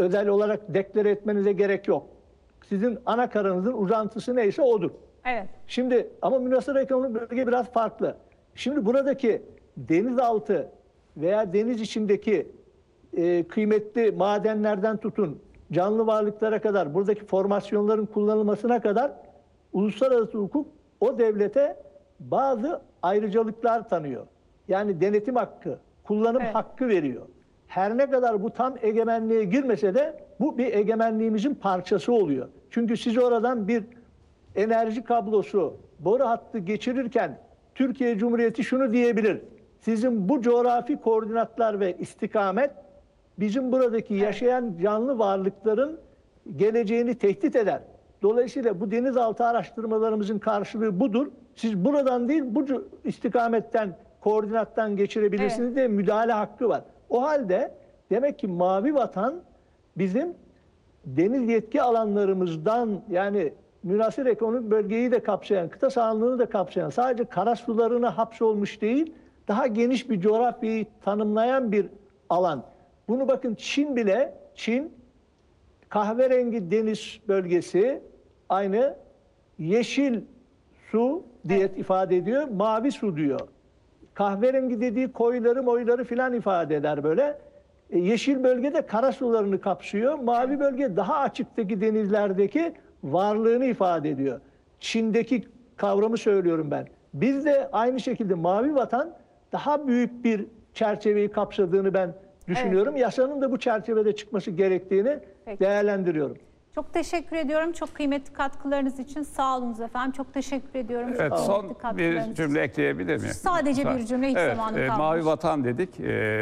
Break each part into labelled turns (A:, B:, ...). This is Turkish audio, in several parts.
A: özel olarak deklare etmenize gerek yok. Sizin ana kararınızın uzantısı neyse odur.
B: Evet.
A: Şimdi ama münhasır ekonomik bölge biraz farklı. Şimdi buradaki denizaltı veya deniz içindeki kıymetli madenlerden tutun, canlı varlıklara kadar, buradaki formasyonların kullanılmasına kadar uluslararası hukuk o devlete bazı ayrıcalıklar tanıyor. Yani denetim hakkı, kullanım hakkı veriyor. Her ne kadar bu tam egemenliğe girmese de bu bir egemenliğimizin parçası oluyor. Çünkü siz oradan bir enerji kablosu, boru hattı geçirirken Türkiye Cumhuriyeti şunu diyebilir: sizin bu coğrafi koordinatlar ve istikamet bizim buradaki yaşayan canlı varlıkların geleceğini tehdit eder. Dolayısıyla bu denizaltı araştırmalarımızın karşılığı budur. Siz buradan değil bu istikametten, koordinattan geçirebilirsiniz diye müdahale hakkı var. O halde demek ki Mavi Vatan bizim deniz yetki alanlarımızdan, yani münhasır ekonomik bölgeyi de kapsayan, kıta sahanlığını da kapsayan, sadece karasularına hapsolmuş değil, daha geniş bir coğrafyayı tanımlayan bir alan. Bunu bakın Çin bile, Çin kahverengi deniz bölgesi aynı yeşil su diye ifade ediyor, mavi su diyor. Kahverengi dediği koyları moyları filan ifade eder böyle. Yeşil bölge de karasularını kapsıyor. Mavi bölge daha açıktaki denizlerdeki varlığını ifade ediyor. Çin'deki kavramı söylüyorum ben. Biz de aynı şekilde Mavi Vatan daha büyük bir çerçeveyi kapsadığını ben düşünüyorum. Yasanın da bu çerçevede çıkması gerektiğini değerlendiriyorum.
B: Çok teşekkür ediyorum. Çok kıymetli katkılarınız için. Sağ olunuz efendim. Çok teşekkür ediyorum.
C: Evet, son bir cümle ekleyebilir miyim?
B: Sadece bir cümle, hiç zamanı kalmamış.
C: Mavi Vatan dedik.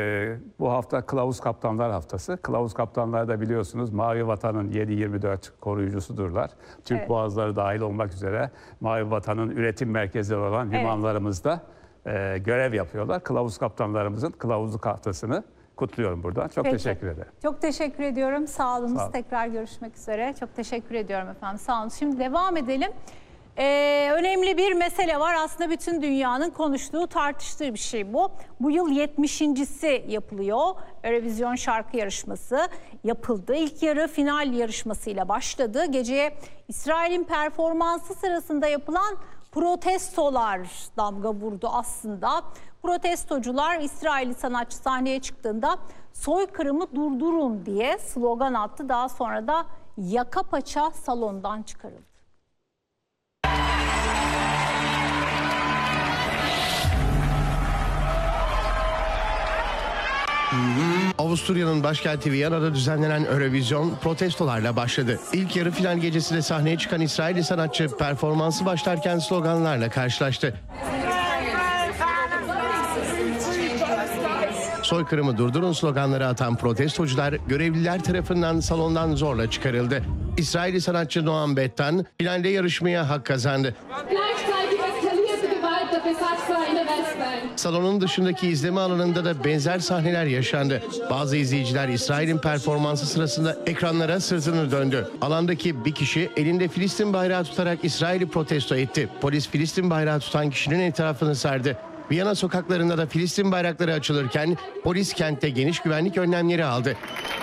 C: Bu hafta Kılavuz Kaptanlar Haftası. Kılavuz Kaptanlar da biliyorsunuz Mavi Vatan'ın 7/24 koruyucusudurlar. Türk Boğazları dahil olmak üzere Mavi Vatan'ın üretim merkezleri olan limanlarımızda görev yapıyorlar. Kılavuz Kaptanlarımızın Kılavuzluk Haftası'nı kutluyorum buradan. Çok teşekkür ederim.
B: Çok teşekkür ediyorum. Sağ olun. Tekrar görüşmek üzere. Çok teşekkür ediyorum efendim. Sağ olun. Şimdi devam edelim. Önemli bir mesele var. Aslında bütün dünyanın konuştuğu, tartıştığı bir şey bu. Bu yıl 70.si yapılıyor. Eurovision şarkı yarışması yapıldı. İlk yarı final yarışmasıyla başladı. Geceye İsrail'in performansı sırasında yapılan protestolar damga vurdu aslında. Protestocular İsrailli sanatçı sahneye çıktığında soykırımı durdurun diye slogan attı. Daha sonra da yaka paça salondan çıkarıldı.
D: Avusturya'nın başkenti Viyana'da düzenlenen Eurovision protestolarla başladı. İlk yarı final gecesinde sahneye çıkan İsrailli sanatçı performansı başlarken sloganlarla karşılaştı. Soykırımı durdurun sloganları atan protestocular görevliler tarafından salondan zorla çıkarıldı. İsrailli sanatçı Noam Bettan finalde yarışmaya hak kazandı. Salonun dışındaki izleme alanında da benzer sahneler yaşandı. Bazı izleyiciler İsrail'in performansı sırasında ekranlara sırtını döndü. Alandaki bir kişi elinde Filistin bayrağı tutarak İsrail'i protesto etti. Polis Filistin bayrağı tutan kişinin etrafını sardı. Viyana sokaklarında da Filistin bayrakları açılırken polis kentte geniş güvenlik önlemleri aldı.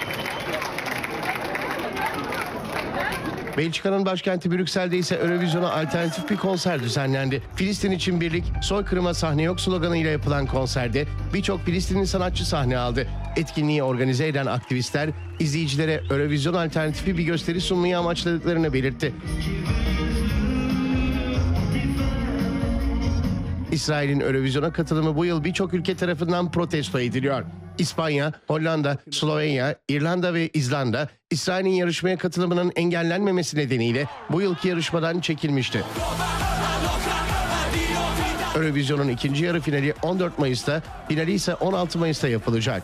D: Belçika'nın başkenti Brüksel'de ise Eurovision'a alternatif bir konser düzenlendi. Filistin için birlik, soykırıma sahne yok sloganıyla yapılan konserde birçok Filistinli sanatçı sahne aldı. Etkinliği organize eden aktivistler izleyicilere Eurovision alternatifi bir gösteri sunmayı amaçladıklarını belirtti. İsrail'in Eurovision'a katılımı bu yıl birçok ülke tarafından protesto ediliyor. İspanya, Hollanda, Slovenya, İrlanda ve İzlanda, İsrail'in yarışmaya katılımının engellenmemesi nedeniyle bu yılki yarışmadan çekilmişti. Eurovision'un ikinci yarı finali 14 Mayıs'ta, finali ise 16 Mayıs'ta yapılacak.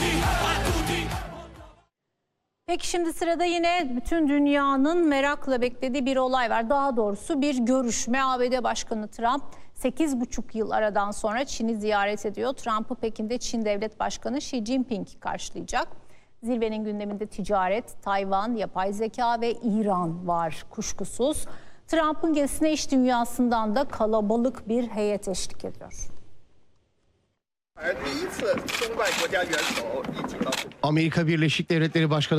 B: Peki şimdi sırada yine bütün dünyanın merakla beklediği bir olay var. Daha doğrusu bir görüşme. ABD Başkanı Trump 8,5 yıl aradan sonra Çin'i ziyaret ediyor. Trump'ı Pekin'de Çin Devlet Başkanı Xi Jinping karşılayacak. Zirvenin gündeminde ticaret, Tayvan, yapay zeka ve İran var kuşkusuz. Trump'ın gezisine iş dünyasından da kalabalık bir heyet eşlik ediyor.
D: Amerika Birleşik Devletleri Başkanı